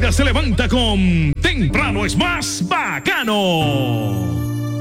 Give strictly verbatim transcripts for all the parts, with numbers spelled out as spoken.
vida se levanta con Temprano es más bacano.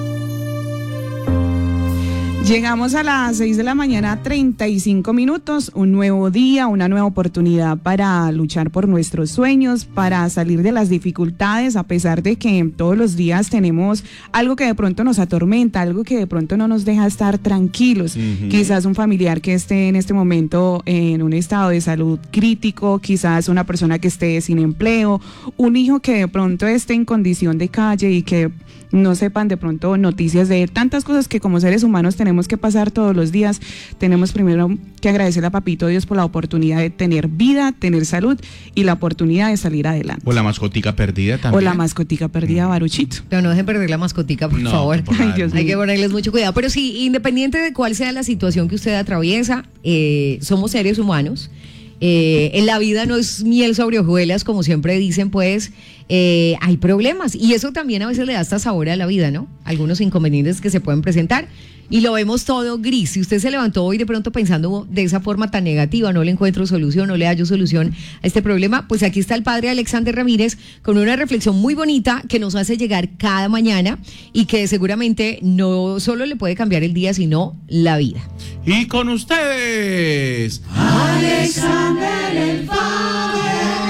Llegamos a las seis de la mañana, treinta y cinco minutos, un nuevo día, una nueva oportunidad para luchar por nuestros sueños, para salir de las dificultades, a pesar de que todos los días tenemos algo que de pronto nos atormenta, algo que de pronto no nos deja estar tranquilos. Uh-huh. Quizás un familiar que esté en este momento en un estado de salud crítico, quizás una persona que esté sin empleo, un hijo que de pronto esté en condición de calle y que no sepan de pronto noticias de él, tantas cosas que como seres humanos tenemos que pasar todos los días. Tenemos primero que agradecerle a Papito Dios por la oportunidad de tener vida, tener salud y la oportunidad de salir adelante. O la mascotica perdida también. O la mascotica perdida, Baruchito. Pero no dejen perder la mascotica, por no, favor. Por Ay, Dios Hay que ponerles mucho cuidado. Pero sí, independiente de cuál sea la situación que usted atraviesa, eh, somos seres humanos. Eh, en la vida no es miel sobre hojuelas, como siempre dicen, pues eh, hay problemas y eso también a veces le da hasta sabor a la vida, ¿no? Algunos inconvenientes que se pueden presentar y lo vemos todo gris. Si usted se levantó hoy de pronto pensando de esa forma tan negativa, no le encuentro solución, no le hallo solución a este problema, pues aquí está el padre Alexander Ramírez con una reflexión muy bonita que nos hace llegar cada mañana y que seguramente no solo le puede cambiar el día, sino la vida. Y con ustedes, Alexander el Padre.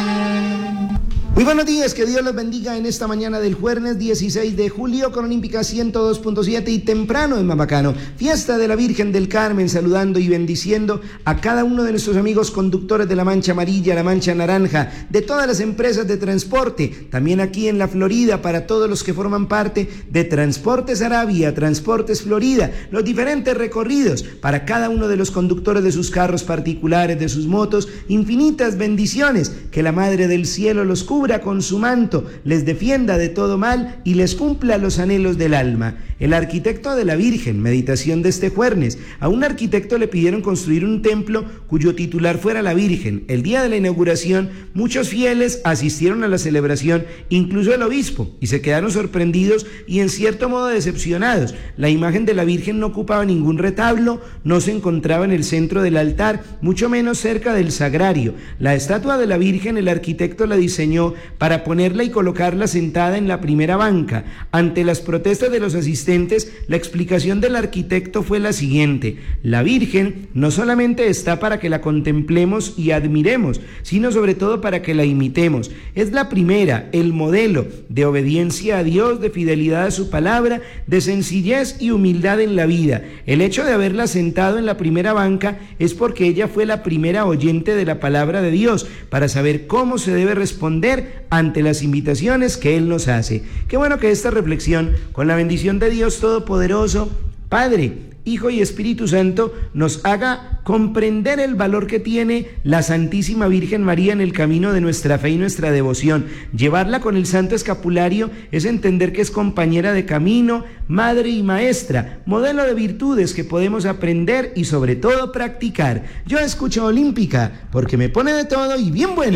Muy buenos días, que Dios los bendiga en esta mañana del jueves dieciséis de julio con Olímpica ciento dos punto siete y Temprano en Mabacano. Fiesta de la Virgen del Carmen, saludando y bendiciendo a cada uno de nuestros amigos conductores de la Mancha Amarilla, la Mancha Naranja, de todas las empresas de transporte, también aquí en la Florida, para todos los que forman parte de Transportes Arabia, Transportes Florida, los diferentes recorridos, para cada uno de los conductores de sus carros particulares, de sus motos, infinitas bendiciones, que la Madre del Cielo los cubra con su manto, les defienda de todo mal y les cumpla los anhelos del alma. El arquitecto de la Virgen, meditación de este jueves. A un arquitecto le pidieron construir un templo cuyo titular fuera la Virgen. El día de la inauguración, muchos fieles asistieron a la celebración, incluso el obispo, y se quedaron sorprendidos y en cierto modo decepcionados. La imagen de la Virgen no ocupaba ningún retablo, no se encontraba en el centro del altar, mucho menos cerca del sagrario. La estatua de la Virgen, el arquitecto la diseñó para ponerla y colocarla sentada en la primera banca. Ante las protestas de los asistentes, la explicación del arquitecto fue la siguiente: la Virgen no solamente está para que la contemplemos y admiremos, sino sobre todo para que la imitemos. Es la primera, el modelo de obediencia a Dios, de fidelidad a su palabra, de sencillez y humildad en la vida. El hecho de haberla sentado en la primera banca es porque ella fue la primera oyente de la palabra de Dios, para saber cómo se debe responder ante las invitaciones que Él nos hace. Qué bueno que esta reflexión, con la bendición de Dios Todopoderoso, Padre, Hijo y Espíritu Santo, nos haga comprender el valor que tiene la Santísima Virgen María en el camino de nuestra fe y nuestra devoción. Llevarla con el Santo Escapulario es entender que es compañera de camino, madre y maestra, modelo de virtudes que podemos aprender y sobre todo practicar. Yo escucho Olímpica porque me pone de todo y bien bueno.